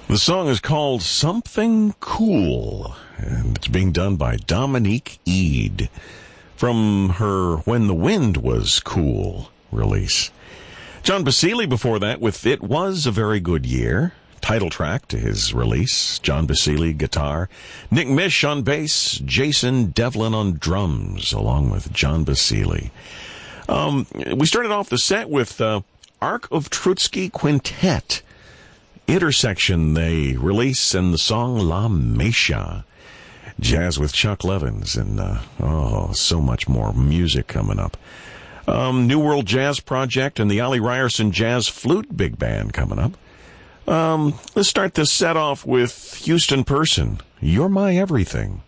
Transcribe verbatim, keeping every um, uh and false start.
The song is called Something Cool, and it's being done by Dominique Eade from her When the Wind Was Cool release. John Basile before that with It Was a Very Good Year, title track to his release. John Basile, guitar. Nick Mish on bass. Jason Devlin on drums, along with John Basile. Um, we started off the set with uh, Ark of Trotsky Quintet. Intersection, they release, and the song La Mesha. Jazz with Chuck Levins, and uh, oh, so much more music coming up. Um, New World Jazz Project and the Ollie Ryerson Jazz Flute Big Band coming up. Um, let's start this set off with Houston Person, You're My Everything.